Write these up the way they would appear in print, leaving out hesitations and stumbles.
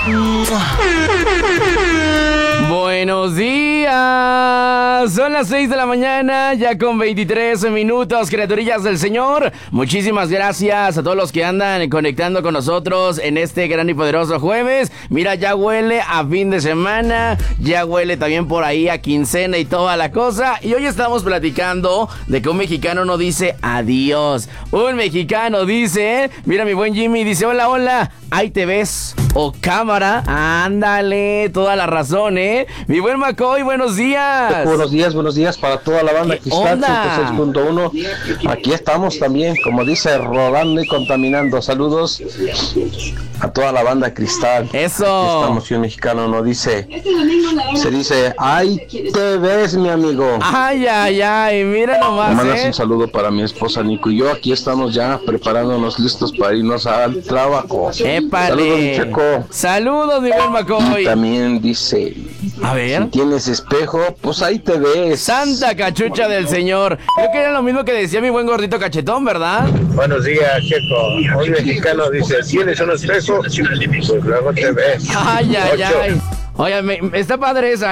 Buenos días, son las 6 de la mañana, ya con 23 minutos, criaturillas del Señor. Muchísimas gracias a todos los que andan conectando con nosotros en este gran y poderoso jueves. Mira, ya huele a fin de semana, ya huele también por ahí a quincena y toda la cosa. Y hoy estamos platicando de que un mexicano no dice adiós. Un mexicano dice, mira mi buen Jimmy, dice hola, hola, ahí te ves. O cámara, ándale, toda la razón, Mi buen McCoy, buenos días. Buenos días para toda la banda Cristal 106.1. Aquí estamos también, como dice, rodando y contaminando. Saludos a toda la banda Cristal. Eso. Aquí estamos y un mexicano no dice, se dice, ahí te ves, mi amigo. Ay, ay, ay, mira nomás, Me mandas un saludo para mi esposa Nico y yo. Aquí estamos ya preparándonos listos para irnos al trabajo. ¡Épale! Saludos, Checo. Saludos, mi buen McCoy. También dice, a ver, si tienes espejo, pues ahí te ves. Santa cachucha del Señor. Creo que era lo mismo que decía mi buen gordito cachetón, ¿verdad? Buenos días, Checo. Un mexicano dice, ¿tienes un espejo? Pues luego te ves. Ay, ay, ay. Oye, está padre esa,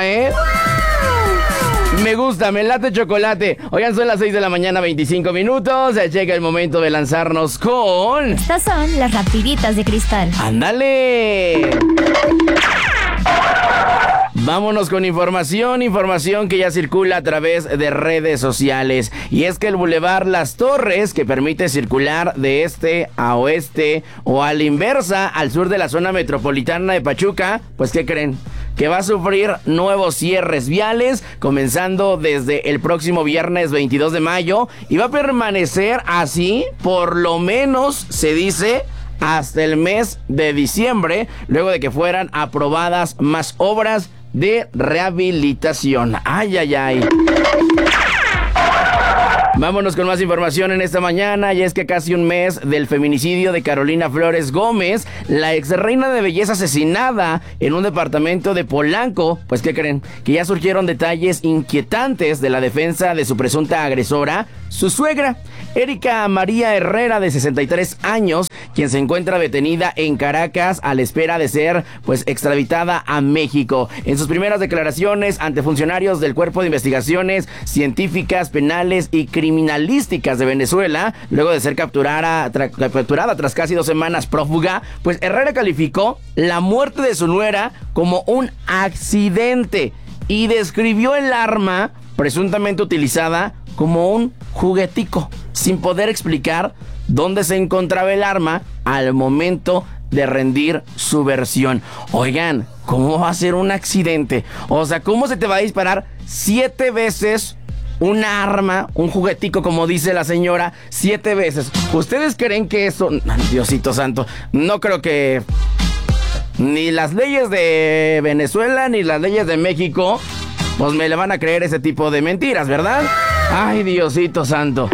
Me gusta, me late chocolate. Oigan, son las 6 de la mañana, 25 minutos. Llega el momento de lanzarnos con... Estas son las rapiditas de Cristal. ¡Ándale! Vámonos con información que ya circula a través de redes sociales. Y es que el Boulevard Las Torres, que permite circular de este a oeste o a la inversa al sur de la zona metropolitana de Pachuca, pues ¿qué creen? Que va a sufrir nuevos cierres viales, comenzando desde el próximo viernes 22 de mayo, y va a permanecer así, por lo menos, se dice, hasta el mes de diciembre, luego de que fueran aprobadas más obras de rehabilitación. Ay, ay, ay. Vámonos con más información en esta mañana, y es que casi un mes del feminicidio de Carolina Flores Gómez, la ex reina de belleza asesinada en un departamento de Polanco, pues ¿qué creen? Que ya surgieron detalles inquietantes de la defensa de su presunta agresora, su suegra, Erika María Herrera, de 63 años, quien se encuentra detenida en Caracas a la espera de ser, pues, extraditada a México. En sus primeras declaraciones ante funcionarios del Cuerpo de Investigaciones Científicas, Penales y Criminalísticas de Venezuela, luego de ser capturada tras casi 2 semanas prófuga, pues Herrera calificó la muerte de su nuera como un accidente y describió el arma presuntamente utilizada como un juguetico, sin poder explicar dónde se encontraba el arma al momento de rendir su versión. Oigan, ¿cómo va a ser un accidente? O sea, ¿cómo se te va a disparar 7 veces un arma, un juguetico, como dice la señora, 7 veces? ¿Ustedes creen que eso... Diosito santo, no creo que ni las leyes de Venezuela ni las leyes de México pues me le van a creer ese tipo de mentiras, ¿verdad? Ay, Diosito santo.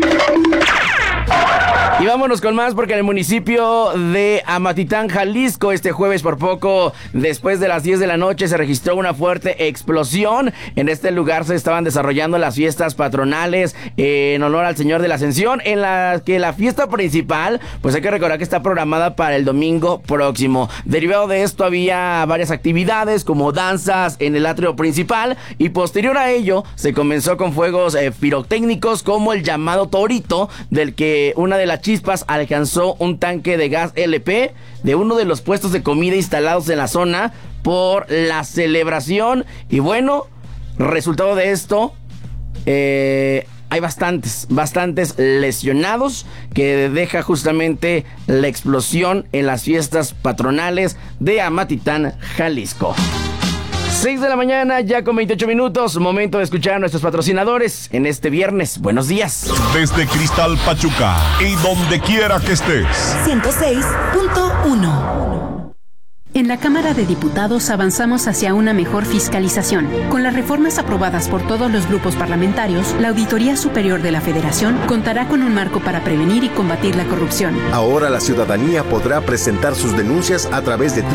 Y vámonos con más, porque en el municipio de Amatitán, Jalisco, este jueves por poco después de las 10 de la noche se registró una fuerte explosión. En este lugar se estaban desarrollando las fiestas patronales en honor al Señor de la Ascensión, en la que la fiesta principal, pues hay que recordar que está programada para el domingo próximo. Derivado de esto había varias actividades como danzas en el atrio principal, y posterior a ello se comenzó con fuegos pirotécnicos como el llamado Torito, del que una de las chispas alcanzó un tanque de gas LP de uno de los puestos de comida instalados en la zona por la celebración. Y bueno, resultado de esto, hay bastantes lesionados, que deja justamente la explosión en las fiestas patronales de Amatitán, Jalisco. 6 de la mañana, ya con 28 minutos, momento de escuchar a nuestros patrocinadores en este viernes. Buenos días. Desde Cristal Pachuca y donde quiera que estés. 106.1. En la Cámara de Diputados avanzamos hacia una mejor fiscalización. Con las reformas aprobadas por todos los grupos parlamentarios, la Auditoría Superior de la Federación contará con un marco para prevenir y combatir la corrupción. Ahora la ciudadanía podrá presentar sus denuncias a través de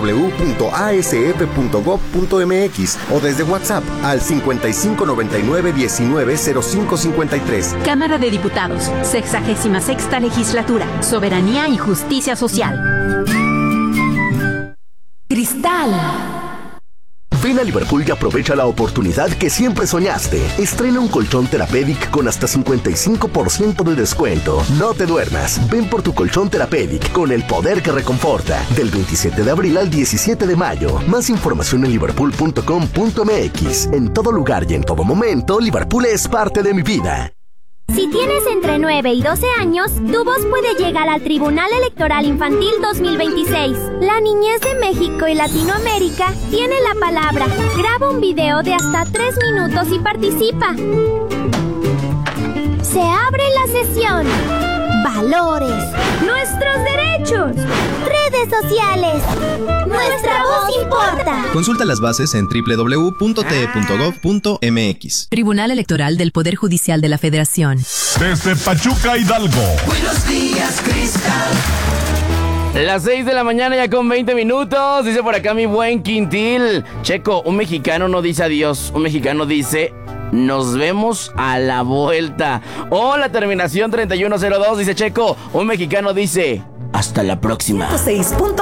www.asf.gov.mx o desde WhatsApp al 5599-190553. Cámara de Diputados, 66ª Legislatura, Soberanía y Justicia Social. a Liverpool y aprovecha la oportunidad que siempre soñaste. Estrena un colchón Therapeutic con hasta 55% de descuento. No te duermas. Ven por tu colchón Therapeutic con el poder que reconforta. Del 27 de abril al 17 de mayo. Más información en liverpool.com.mx. En todo lugar y en todo momento, Liverpool es parte de mi vida. Si tienes entre 9 y 12 años, tu voz puede llegar al Tribunal Electoral Infantil 2026. La niñez de México y Latinoamérica tiene la palabra. Graba un video de hasta 3 minutos y participa. Se abre la sesión. Valores. Nuestros derechos. Redes sociales. Nuestra voz importa. Consulta las bases en www.te.gov.mx. Tribunal Electoral del Poder Judicial de la Federación. Desde Pachuca, Hidalgo. Buenos días, Cristal. Las 6 de la mañana ya con 20 minutos. Dice por acá mi buen Quintil. Checo, un mexicano no dice adiós. Un mexicano dice... nos vemos a la vuelta. O la terminación 3102 dice Checo. Un mexicano dice hasta la próxima. 6.1